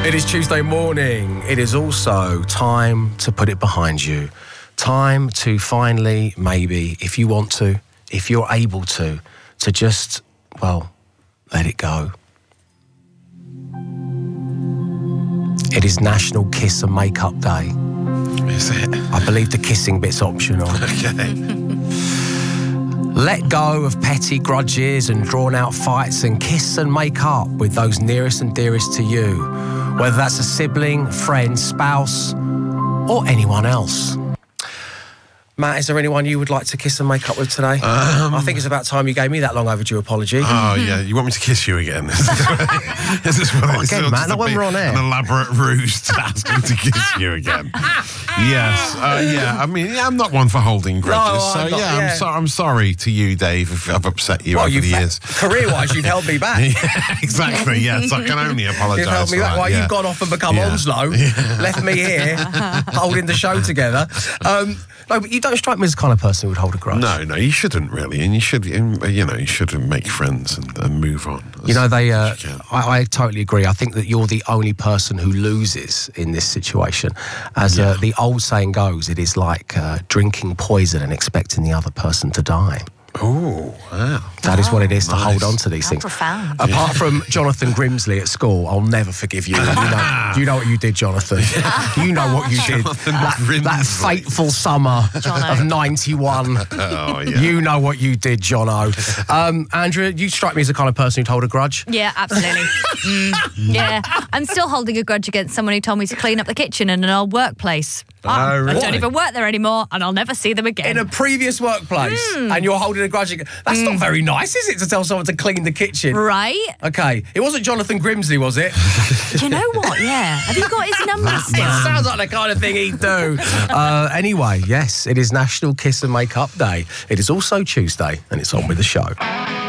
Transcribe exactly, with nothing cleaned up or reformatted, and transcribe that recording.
It is Tuesday morning. It is also time to put it behind you. Time to finally, maybe, if you want to, if you're able to, to just, well, let it go. It is National Kiss and Make-up Day. Is it? I believe the kissing bit's optional. Okay. Let go of petty grudges and drawn-out fights and kiss and make up with those nearest and dearest to you, whether that's a sibling, friend, spouse, or anyone else. Matt, is there anyone you would like to kiss and make up with today? Um, I think it's about time you gave me that long overdue apology. Oh, yeah. You want me to kiss you again? This is what Not again, Matt, not when we're on air. An elaborate ruse to ask me to kiss you again. Yes. Uh, yeah, I mean, yeah, I'm not one for holding grudges. No, so, I'm not, yeah, yeah. I'm, so, I'm sorry to you, Dave, if I've upset you well, over the years. Career-wise, you've held me back. Yeah, exactly, yes. I can only apologise. You've held me back while yeah. you've gone off and become Yeah. Onslow, Yeah. left me here, holding the show together. Um, no, but you don't strike me as the kind of person who would hold a grudge. No, no, you shouldn't really, and you should, you know, you should make friends and, and move on. You know, they. Uh, you I, I totally agree. I think that you're the only person who loses in this situation. As uh, the old saying goes, it is like uh, drinking poison and expecting the other person to die. Oh, wow. That is what it is to Nice. hold on to these How things. profound. Apart from Jonathan Grimsley at school, I'll never forgive you. You know, you know what you did, Jonathan. You know what you did. That, that fateful summer Jono. of ninety-one. Oh, yeah. You know what you did, Jono. Um, Andrea, you strike me as the kind of person who'd hold a grudge. Yeah, absolutely. mm, yeah. I'm still holding a grudge against someone who told me to clean up the kitchen in an old workplace. Oh, I really? don't even work there anymore, and I'll never see them again. In a previous workplace, and you're holding a grudge. ag- That's not very nice, is it, to tell someone to clean the kitchen? Right? Okay, it wasn't Jonathan Grimsley, was it? Do you know what? Yeah. Have you got his number still? It sounds like the kind of thing he'd do. Uh, anyway, yes, it is National Kiss and Make Up Day. It is also Tuesday, and it's on with the show.